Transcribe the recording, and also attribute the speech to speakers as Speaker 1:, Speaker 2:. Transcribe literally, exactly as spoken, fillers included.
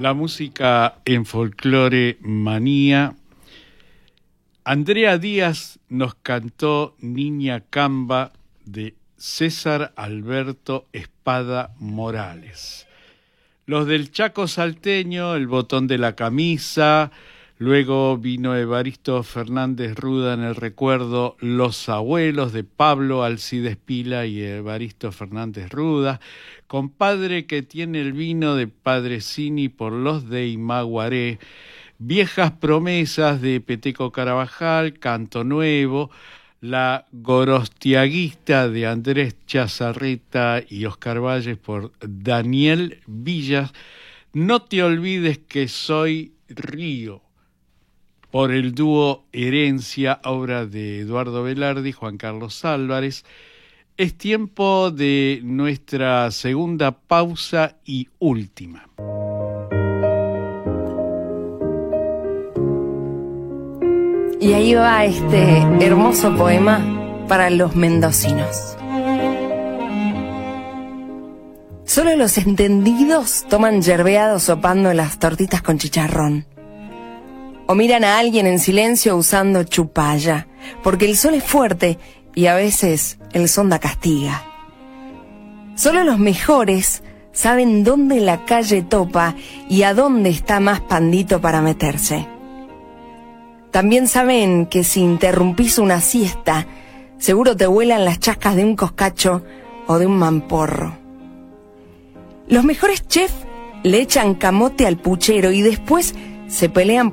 Speaker 1: la música en Folclore Manía. Andrea Díaz nos cantó Niña Camba de César Alberto Espada Morales. Los del Chaco salteño, El botón de la camisa. Luego vino Evaristo Fernández Ruda en el recuerdo Los abuelos de Pablo Alcides Pila y Evaristo Fernández Ruda. Compadre que tiene el vino de Padre Cini por los de Imaguaré. Viejas promesas de Peteco Carabajal, Canto Nuevo. La Gorostiaguista de Andrés Chazarreta y Oscar Valles por Daniel Villas. No te olvides que soy río, por el dúo Herencia, obra de Eduardo Velarde y Juan Carlos Álvarez. Es tiempo de nuestra segunda pausa y última.
Speaker 2: Y ahí va este hermoso poema para los mendocinos. Solo los entendidos toman yerbeado sopando las tortitas con chicharrón. O miran a alguien en silencio usando chupalla, porque el sol es fuerte y a veces el sonda castiga. Solo los mejores saben dónde la calle topa y a dónde está más pandito para meterse. También saben que si interrumpís una siesta, seguro te vuelan las chascas de un coscacho o de un mamporro. Los mejores chefs le echan camote al puchero y después se pelean